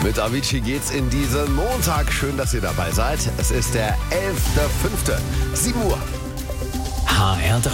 Mit Avicii geht's in diesen Montag. Schön, dass ihr dabei seid. Es ist der 11.05. 7 Uhr. HR3.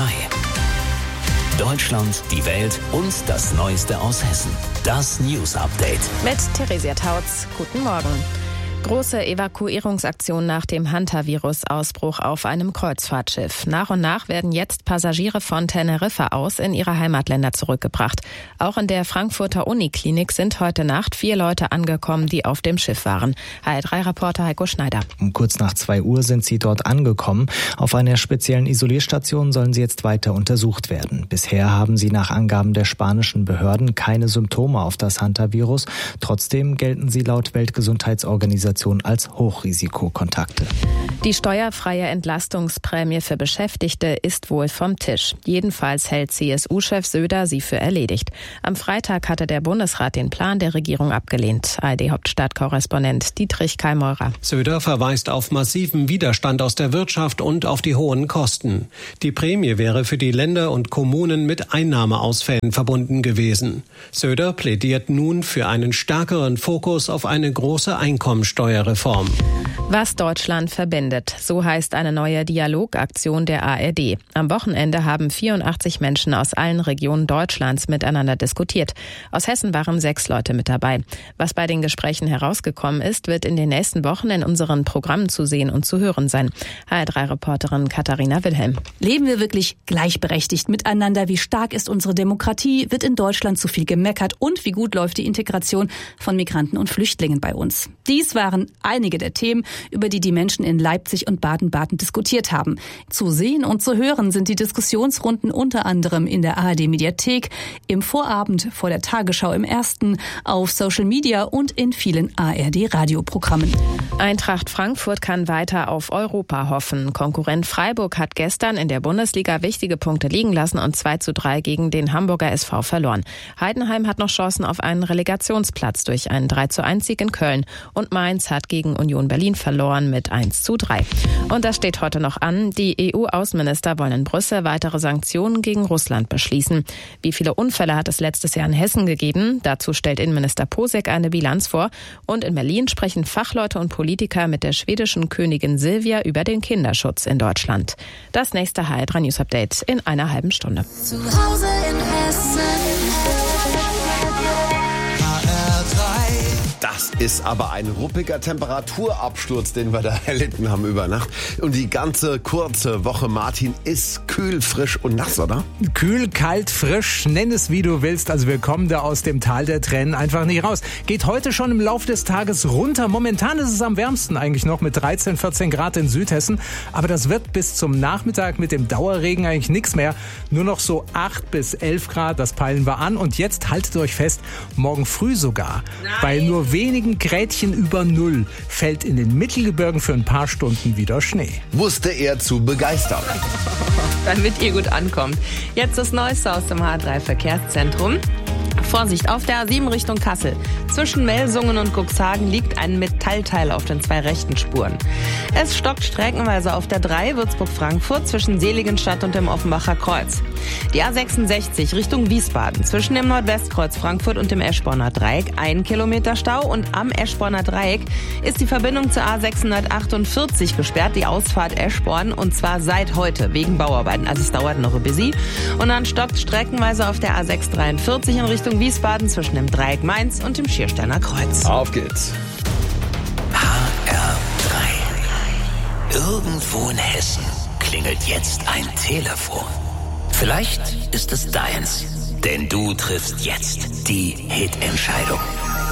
Deutschland, die Welt und das Neueste aus Hessen. Das News Update. Mit Theresia Tautz. Guten Morgen. Große Evakuierungsaktion nach dem Hantavirus-Ausbruch auf einem Kreuzfahrtschiff. Nach und nach werden jetzt Passagiere von Teneriffa aus in ihre Heimatländer zurückgebracht. Auch in der Frankfurter Uniklinik sind heute Nacht 4 Leute angekommen, die auf dem Schiff waren. HR3-Reporter Heiko Schneider. Um kurz nach 2 Uhr sind sie dort angekommen. Auf einer speziellen Isolierstation sollen sie jetzt weiter untersucht werden. Bisher haben sie nach Angaben der spanischen Behörden keine Symptome auf das Hantavirus. Trotzdem gelten sie laut Weltgesundheitsorganisation als Hochrisikokontakte. Die steuerfreie Entlastungsprämie für Beschäftigte ist wohl vom Tisch. Jedenfalls hält CSU-Chef Söder sie für erledigt. Am Freitag hatte der Bundesrat den Plan der Regierung abgelehnt. ARD-Hauptstadtkorrespondent Dietrich Kallmeurer. Söder verweist auf massiven Widerstand aus der Wirtschaft und auf die hohen Kosten. Die Prämie wäre für die Länder und Kommunen mit Einnahmeausfällen verbunden gewesen. Söder plädiert nun für einen stärkeren Fokus auf eine große Einkommensteuerreform. Was Deutschland verbindet, so heißt eine neue Dialogaktion der ARD. Am Wochenende haben 84 Menschen aus allen Regionen Deutschlands miteinander diskutiert. Aus Hessen waren 6 Leute mit dabei. Was bei den Gesprächen herausgekommen ist, wird in den nächsten Wochen in unseren Programmen zu sehen und zu hören sein. HR3-Reporterin Katharina Wilhelm. Leben wir wirklich gleichberechtigt miteinander? Wie stark ist unsere Demokratie? Wird in Deutschland zu viel gemeckert? Und wie gut läuft die Integration von Migranten und Flüchtlingen bei uns? Dies waren einige der Themen, über die die Menschen in Leipzig und Baden-Baden diskutiert haben. Zu sehen und zu hören sind die Diskussionsrunden unter anderem in der ARD-Mediathek, im Vorabend vor der Tagesschau im Ersten, auf Social Media und in vielen ARD-Radioprogrammen. Eintracht Frankfurt kann weiter auf Europa hoffen. Konkurrent Freiburg hat gestern in der Bundesliga wichtige Punkte liegen lassen und 2:3 gegen den Hamburger SV verloren. Heidenheim hat noch Chancen auf einen Relegationsplatz durch einen 3:1-Sieg in Köln. Und Mainz hat gegen Union Berlin verloren mit 1:3. Und das steht heute noch an. Die EU-Außenminister wollen in Brüssel weitere Sanktionen gegen Russland beschließen. Wie viele Unfälle hat es letztes Jahr in Hessen gegeben? Dazu stellt Innenminister Posek eine Bilanz vor. Und in Berlin sprechen Fachleute und Politiker mit der schwedischen Königin Silvia über den Kinderschutz in Deutschland. Das nächste HR3 News Update in einer halben Stunde. Zu Hause in Hessen. Das ist aber ein ruppiger Temperaturabsturz, den wir da erlitten haben über Nacht. Und die ganze kurze Woche, Martin, ist kühl, frisch und nass, oder? Kühl, kalt, frisch, nenn es wie du willst. Also wir kommen da aus dem Tal der Tränen einfach nicht raus. Geht heute schon im Laufe des Tages runter. Momentan ist es am wärmsten eigentlich noch mit 13, 14 Grad in Südhessen. Aber das wird bis zum Nachmittag mit dem Dauerregen eigentlich nichts mehr. Nur noch so 8 bis 11 Grad, das peilen wir an. Und jetzt haltet euch fest, morgen früh sogar, bei nur wenigen Grädchen über Null fällt in den Mittelgebirgen für ein paar Stunden wieder Schnee. Wusste er zu begeistern. Damit ihr gut ankommt. Jetzt das Neueste aus dem H3-Verkehrszentrum. Vorsicht, auf der A7 Richtung Kassel. Zwischen Melsungen und Cuxhagen liegt ein Metallteil auf den 2 rechten Spuren. Es stockt streckenweise auf der 3 Würzburg-Frankfurt zwischen Seligenstadt und dem Offenbacher Kreuz. Die A66 Richtung Wiesbaden. Zwischen dem Nordwestkreuz Frankfurt und dem Eschborner Dreieck 1 Kilometer Stau. Und am Eschborner Dreieck ist die Verbindung zur A648 gesperrt, die Ausfahrt Eschborn. Und zwar seit heute wegen Bauarbeiten. Also es dauert noch ein bisschen. Und dann stockt streckenweise auf der A643 in Richtung Wiesbaden zwischen dem Dreieck Mainz und dem Schiersteiner Kreuz. Auf geht's. HR3. Irgendwo in Hessen klingelt jetzt ein Telefon. Vielleicht ist es deins, denn du triffst jetzt die Hit-Entscheidung.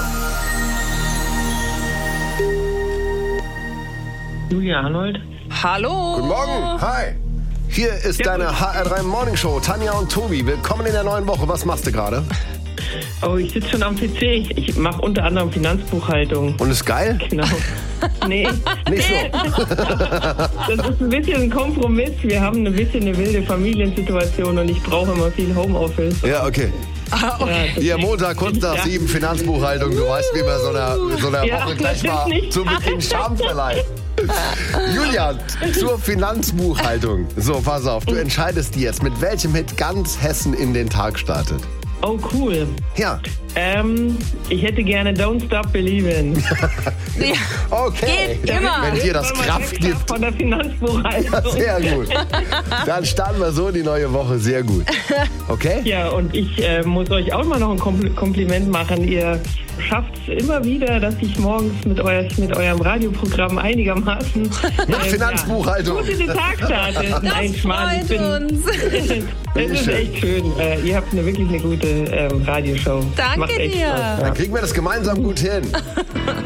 Julia Arnold. Hallo. Guten Morgen. Hi. Hier ist deine HR3 Morning Show. Tanja und Tobi, willkommen in der neuen Woche. Was machst du gerade? Oh, ich sitze schon am PC. Ich mache unter anderem Finanzbuchhaltung. Und ist geil? Genau. Nee. Nicht so. Das ist ein bisschen ein Kompromiss. Wir haben ein bisschen eine wilde Familiensituation und ich brauche immer viel Homeoffice. Ja, okay. Okay. Hier Montag, kurz nach 7, Finanzbuchhaltung. Du weißt, wie man so einer Woche gleich mal zu Beginn Charme verleiht. Julia, zur Finanzbuchhaltung. So, pass auf, du entscheidest jetzt, mit welchem Hit ganz Hessen in den Tag startet. Oh, cool. Ja. Ich hätte gerne Don't Stop Believin'. Ja. Okay. Geht immer. Wenn dir das Kraft gibt. Von der Finanzbuchhaltung. Ja, sehr gut. Dann starten wir so in die neue Woche. Sehr gut. Okay? Ja, und ich muss euch auch mal noch ein Kompliment machen. Ihr schafft es immer wieder, dass ich morgens mit eurem Radioprogramm einigermaßen Finanzbuchhaltung. gut in den Tag starte. Das freut uns. Es ist echt schön. Ihr habt wirklich eine gute Radioshow. Danke Macht echt dir. Spaß. Dann kriegen wir das gemeinsam gut hin.